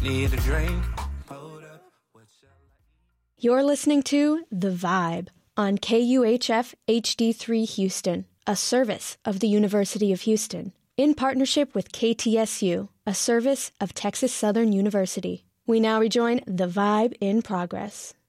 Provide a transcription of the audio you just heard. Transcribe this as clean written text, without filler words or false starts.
Need a drink. You're listening to The Vibe on KUHF HD3 Houston, a service of the University of Houston, in partnership with KTSU, a service of Texas Southern University. We now rejoin The Vibe in progress.